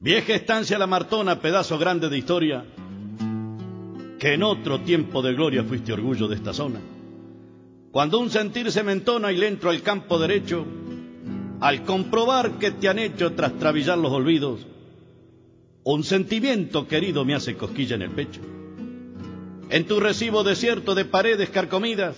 Vieja estancia La Martona, pedazo grande de historia, que en otro tiempo de gloria fuiste orgullo de esta zona. Cuando un sentir se me entona y le entro al campo derecho, al comprobar que te han hecho tras trabillar los olvidos, un sentimiento querido me hace cosquilla en el pecho. En tu recibo desierto de paredes carcomidas,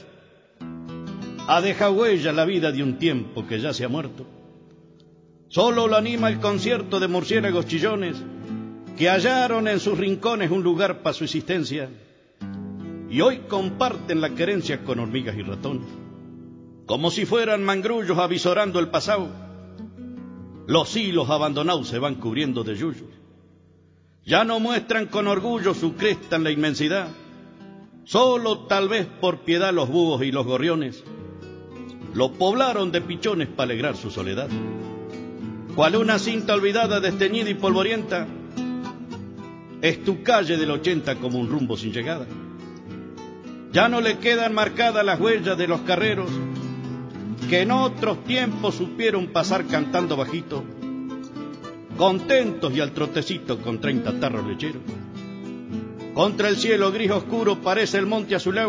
ha dejado huella la vida de un tiempo que ya se ha muerto. Solo lo anima el concierto de murciélagos chillones que hallaron en sus rincones un lugar para su existencia y hoy comparten la querencia con hormigas y ratones. Como si fueran mangrullos avisorando el pasado, los hilos abandonados se van cubriendo de yuyos. Ya no muestran con orgullo su cresta en la inmensidad, solo tal vez por piedad los búhos y los gorriones lo poblaron de pichones para alegrar su soledad. Cual una cinta olvidada, desteñida y polvorienta, es tu calle del 80 como un rumbo sin llegada. Ya no le quedan marcadas las huellas de los carreros que en otros tiempos supieron pasar cantando bajito, contentos y al trotecito con 30 tarros lecheros. Contra el cielo gris oscuro parece el monte azulado,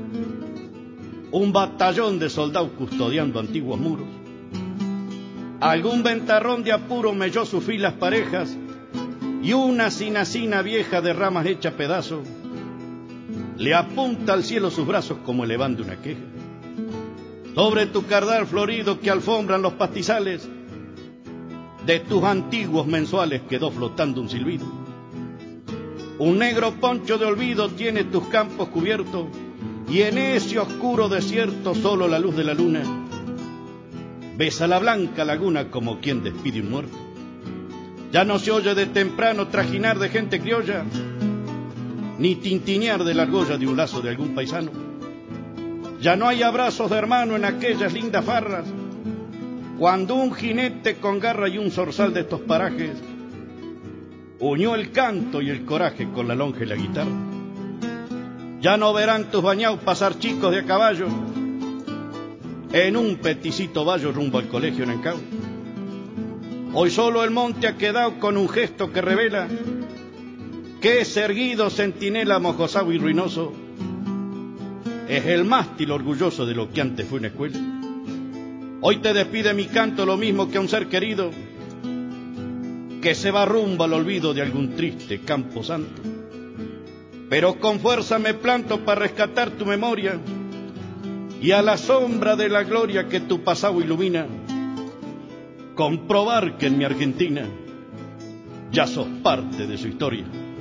un batallón de soldados custodiando antiguos muros. Algún ventarrón de apuro melló sus filas parejas y una cinacina vieja de ramas hecha pedazos le apunta al cielo sus brazos como elevando una queja. Sobre tu cardal florido que alfombran los pastizales, de tus antiguos mensuales quedó flotando un silbido. Un negro poncho de olvido tiene tus campos cubiertos y en ese oscuro desierto solo la luz de la luna besa la blanca laguna como quien despide un muerto. Ya no se oye de temprano trajinar de gente criolla, ni tintinear de la argolla de un lazo de algún paisano. Ya no hay abrazos de hermano en aquellas lindas farras, cuando un jinete con garra y un zorzal de estos parajes unió el canto y el coraje con la lonja y la guitarra. Ya no verán tus bañados pasar chicos de a caballo en un peticito vallo rumbo al colegio en Ancao. Hoy solo el monte ha quedado con un gesto que revela que ese erguido centinela mojosado y ruinoso es el mástil orgulloso de lo que antes fue una escuela. Hoy te despide mi canto lo mismo que a un ser querido que se va rumbo al olvido de algún triste campo santo. Pero con fuerza me planto para rescatar tu memoria y a la sombra de la gloria que tu pasado ilumina, comprobar que en mi Argentina ya sos parte de su historia.